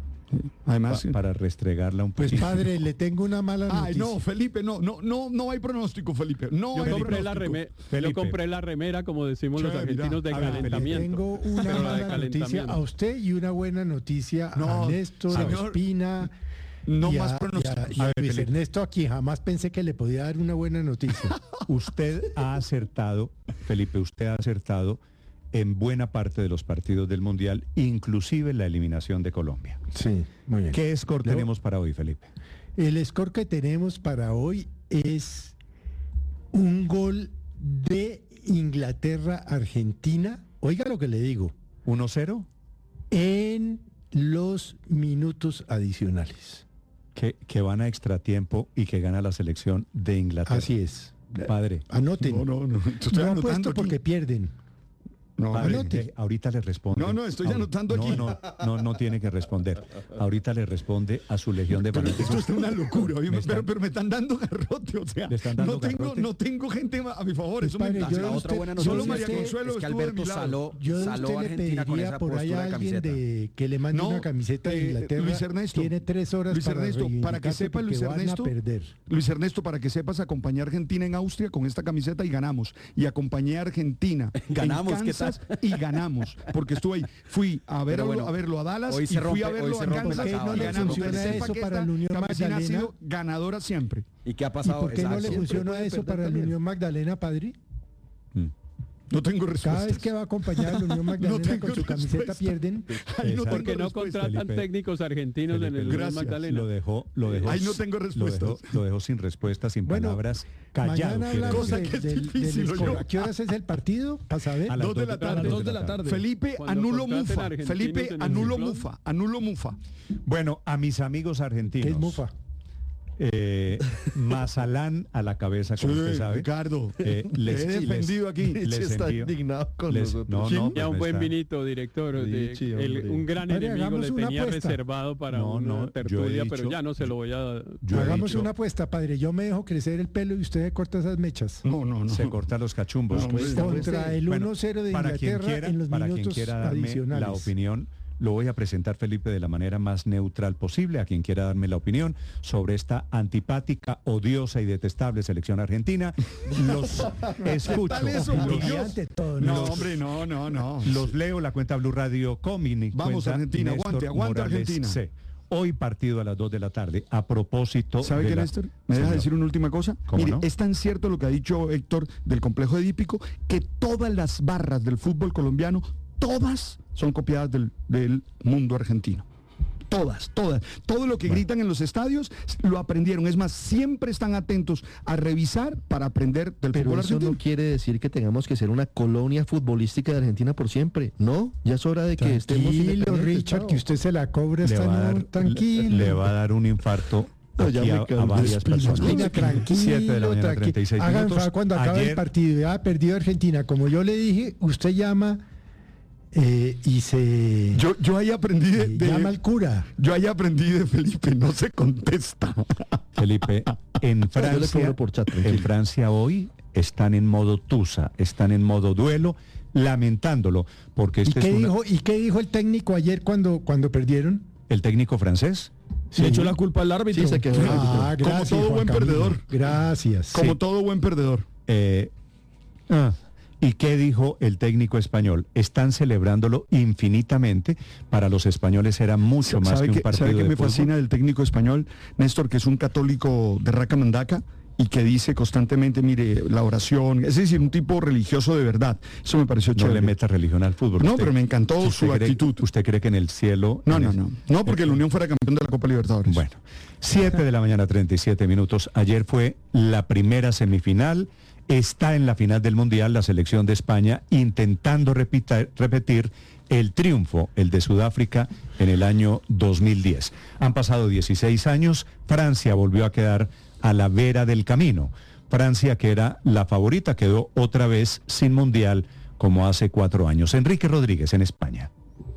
Además, pa- para restregarla un Pues poquito. padre, le tengo una mala Ay, noticia. no, Felipe, no, no, no, no hay pronóstico, Felipe. No Yo hay compré, la pronóstico. reme- yo compré la remera, como decimos los Che, argentinos, de mira, a ver, calentamiento. Tengo una Pero la de mala noticia calentamiento. a usted y una buena noticia No, a Néstor, a señor, Ospina no y más a, pronóstico. y a- y A a ver, Luis Felipe. Ernesto, a quien jamás pensé que le podía dar una buena noticia. Usted ha acertado, Felipe, usted ha acertado en buena parte de los partidos del Mundial, inclusive la eliminación de Colombia. Sí, muy bien. ¿Qué score Luego- tenemos para hoy, Felipe? El score que tenemos para hoy es un gol de Inglaterra-Argentina. Oiga lo que le digo. ¿uno cero? En los minutos adicionales. Que, que van a extratiempo y que gana la selección de Inglaterra. Así es. Padre. Anoten. No, no, no. Estoy No anotando apuesto aquí. porque pierden. No, Padre, anote. eh, ahorita le responde. No, no, estoy Ahor- anotando no, aquí. No, no, no tiene que responder. Ahorita le responde a su legión de Pero fanáticos. esto es una locura, oye, Me pero, están- pero me están dando garrote, o sea, ¿Le están dando no tengo, garrote? no tengo gente a mi favor, Pues, eso me padre, encanta. yo La de otra usted- buena yo Solo noticia de María usted- Consuelo es que estuvo de Alberto mi lado. saló, Yo de saló usted a le Argentina con pediría esa por ahí postura a de alguien camiseta. de que le mande No, una camiseta de eh, Inglaterra. Luis Ernesto, Tiene tres horas Luis para Ernesto, para que reivindicarse sepa Luis porque van a Ernesto, perder. Luis Ernesto, para que sepas, acompañé a Argentina en Austria con esta camiseta y ganamos. Y acompañé a Argentina Ganamos, en ¿qué Kansas y ganamos. Porque estuve ahí. Fui a verlo, Pero bueno, a verlo a Dallas hoy y se fui a rompe- verlo hoy se a rompe Kansas la y sábana. ¿Por qué no le ganamos. funciona Que sepa eso que para esta la Unión camiseta ha Magdalena? sido ganadora siempre. ¿Y qué ha ¿Y pasado? por qué no le Exacto. funciona puede eso perder para la también. Unión Magdalena, padre? Mm. No tengo respuesta. Cada vez que va a acompañar a la Unión Magdalena no con su camiseta respuesta. Pierden. Ahí no porque no contratan Felipe, técnicos argentinos Felipe, en el Unión Magdalena. Lo dejó, lo dejó. Ahí no tengo respuesta. Lo, lo dejó sin respuesta, sin bueno, palabras, callado. Cosa que es del, difícil. Del ¿A qué horas es el partido? ¿Para saber? A las dos de la tarde. dos de la tarde. Felipe, anulo Mufa. Felipe, anulo Mufa. Anulo Mufa. Bueno, a mis amigos argentinos. ¿Qué es Mufa? Eh, Mazalán a la cabeza, como sí, usted sabe. Ricardo, eh, les, he defendido les, aquí. Les está envío, indignado con les, nosotros. No, no, ya un buen está. vinito, director. De, Richie, el, un gran Vale, enemigo le tenía apuesta. reservado para no, una no, tertulia, dicho, pero ya no se lo voy a... Hagamos una apuesta, padre. Yo me dejo crecer el pelo y usted corta esas mechas. No, no, no. Se corta los cachumbos. No, pues, contra el uno cero de bueno, Inglaterra quiera, en los para minutos quien quiera darme adicionales. La opinión. Lo voy a presentar, Felipe, de la manera más neutral posible a quien quiera darme la opinión sobre esta antipática, odiosa y detestable selección argentina. Los escucho. Eso, los, todo, no, los, hombre, no, no, no. Los leo, la cuenta Blue Radio Comini. Vamos, Argentina, Néstor aguante, aguante Morales Argentina. C. Hoy partido a las dos de la tarde. A propósito... ¿Sabe qué, la... Néstor? ¿Me deja decir una última cosa? Mire, no? Es tan cierto lo que ha dicho Héctor del complejo edípico que todas las barras del fútbol colombiano, todas son copiadas del, del mundo argentino. Todas, todas. Todo lo que bueno. gritan en los estadios lo aprendieron. Es más, siempre están atentos a revisar para aprender del Pero fútbol eso argentino. No quiere decir que tengamos que ser una colonia futbolística de Argentina por siempre. No, ya es hora de que tranquilo, estemos Tranquilo, Richard, claro. que usted se la cobre esta no, tranquilo. Le, le va a dar un infarto. No, ya a, a varias personas. Venga, tranquilo, siete de la mañana, treinta y seis Hagan minutos. Cuando acabe Ayer... el partido, ya ha perdido Argentina. Como yo le dije, usted llama eh, y se... Yo, yo ahí aprendí de, de... Llama al cura. Yo ahí aprendí de Felipe, no se contesta. Felipe, en Francia, por chat, en Francia hoy están en modo tusa, están en modo duelo, lamentándolo. Porque este ¿Y, qué es una... dijo, ¿Y qué dijo el técnico ayer cuando, cuando perdieron? ¿El técnico francés? Sí. Le echó la culpa al árbitro. Sí, se quedó ah, gracias, como todo buen Camilo. perdedor. Gracias. Como sí. todo buen perdedor. Eh, ah, ¿Y qué dijo el técnico español? Están celebrándolo infinitamente. Para los españoles era mucho más que un partido ¿Sabe qué de me fútbol? fascina del técnico español, Néstor, que es un católico de raca mandaca? Y que dice constantemente, mire, la oración, es decir, un tipo religioso de verdad. Eso me pareció chévere. No le meta religión al fútbol. No, usted, pero me encantó usted su cree, actitud. ¿Usted cree que en el cielo... No, en no, el, no. No, porque la Unión fuera campeón de la Copa Libertadores. Bueno, siete de la mañana, treinta y siete minutos. Ayer fue la primera semifinal. Está en la final del Mundial la selección de España intentando repita, repetir el triunfo, el de Sudáfrica, en el año dos mil diez. Han pasado dieciséis años. Francia volvió a quedar a la vera del camino. Francia, que era la favorita, quedó otra vez sin mundial como hace cuatro años. Enrique Rodríguez en España.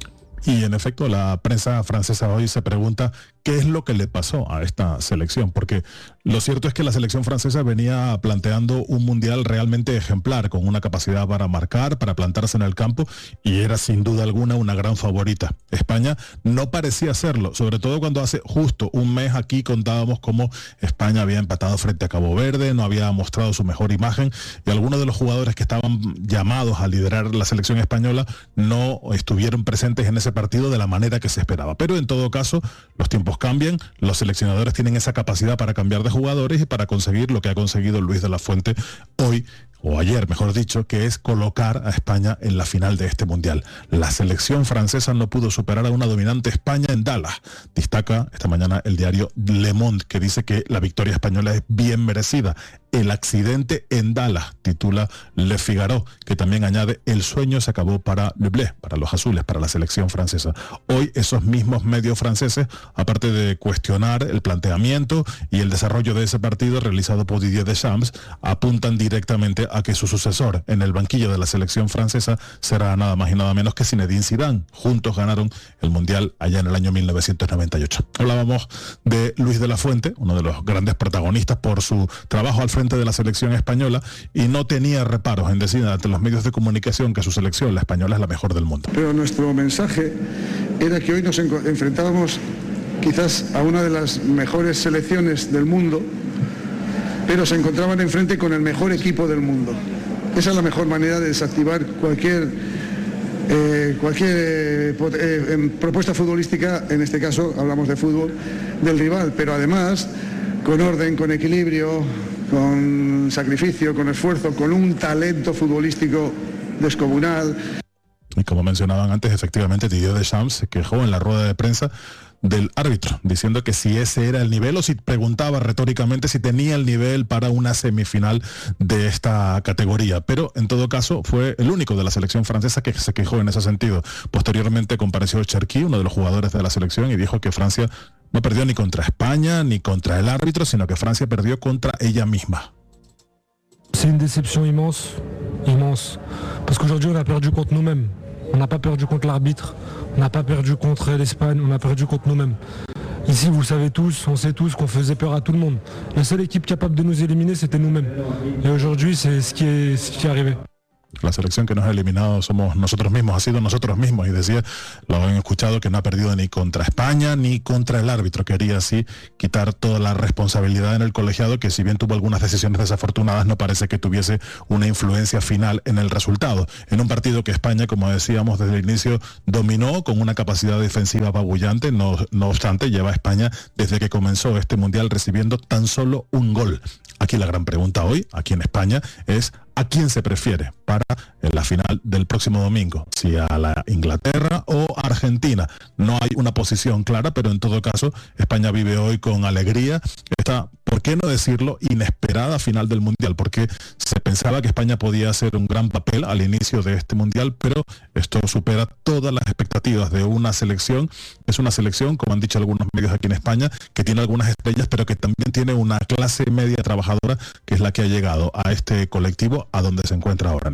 Y en efecto, la prensa francesa hoy se pregunta qué es lo que le pasó a esta selección, porque lo cierto es que la selección francesa venía planteando un mundial realmente ejemplar, con una capacidad para marcar, para plantarse en el campo, y era sin duda alguna una gran favorita. España no parecía serlo, sobre todo cuando hace justo un mes aquí contábamos cómo España había empatado frente a Cabo Verde, no había mostrado su mejor imagen, y algunos de los jugadores que estaban llamados a liderar la selección española no estuvieron presentes en ese partido de la manera que se esperaba. Pero en todo caso, los tiempos cambian, los seleccionadores tienen esa capacidad para cambiar de jugadores y para conseguir lo que ha conseguido Luis de la Fuente hoy, o ayer mejor dicho, que es colocar a España en la final de este mundial. La selección francesa no pudo superar a una dominante España en Dallas. Destaca esta mañana el diario Le Monde, que dice que la victoria española es bien merecida. El accidente en Dallas, titula Le Figaro, que también añade: el sueño se acabó para Le Bleu, para los azules, para la selección francesa. Hoy esos mismos medios franceses, aparte de cuestionar el planteamiento y el desarrollo de ese partido realizado por Didier Deschamps, apuntan directamente a que su sucesor en el banquillo de la selección francesa será nada más y nada menos que Zinedine Zidane. Juntos ganaron el Mundial allá en el año mil novecientos noventa y ocho. Hablábamos de Luis de la Fuente, uno de los grandes protagonistas por su trabajo al frente de la selección española, y no tenía reparos en decir ante los medios de comunicación que su selección, la española, es la mejor del mundo. Pero nuestro mensaje era que hoy nos enfrentábamos quizás a una de las mejores selecciones del mundo, pero se encontraban enfrente con el mejor equipo del mundo. Esa es la mejor manera de desactivar cualquier, eh, cualquier eh, eh, propuesta futbolística, en este caso hablamos de fútbol, del rival, pero además con orden, con equilibrio, con sacrificio, con esfuerzo, con un talento futbolístico descomunal. Y como mencionaban antes, efectivamente Didier Deschamps se quejó en la rueda de prensa del árbitro, diciendo que si ese era el nivel o si preguntaba retóricamente si tenía el nivel para una semifinal de esta categoría. Pero en todo caso fue el único de la selección francesa que se quejó en ese sentido. Posteriormente compareció Cherki, uno de los jugadores de la selección, y dijo que Francia no perdió ni contra España ni contra el árbitro, sino que Francia perdió contra ella misma. C'est une déception immense, immense, parce qu'aujourd'hui on a perdu contre nous-mêmes. On n'a pas perdu contre l'arbitre, on n'a pas perdu contre l'Espagne, on a perdu contre nous-mêmes. Ici, vous le savez tous, on sait tous qu'on faisait peur à tout le monde. La seule équipe capable de nous éliminer, c'était nous-mêmes. Et aujourd'hui, c'est ce qui est, ce qui est arrivé. La selección que nos ha eliminado somos nosotros mismos, ha sido nosotros mismos, y decía, lo han escuchado, que no ha perdido ni contra España ni contra el árbitro. Quería así quitar toda la responsabilidad en el colegiado, que si bien tuvo algunas decisiones desafortunadas, no parece que tuviese una influencia final en el resultado. En un partido que España, como decíamos desde el inicio, dominó con una capacidad defensiva apabullante, no, no obstante, lleva a España desde que comenzó este mundial recibiendo tan solo un gol. Aquí la gran pregunta hoy, aquí en España, es ¿a quién se prefiere para la final del próximo domingo? Si a la Inglaterra o Argentina. No hay una posición clara, pero en todo caso España vive hoy con alegría esta, ¿por qué no decirlo?, inesperada final del mundial, porque se pensaba que España podía hacer un gran papel al inicio de este mundial, pero esto supera todas las expectativas de una selección. Es una selección, como han dicho algunos medios aquí en España, que tiene algunas estrellas, pero que también tiene una clase media trabajadora, que es la que ha llegado a este colectivo a donde se encuentra ahora.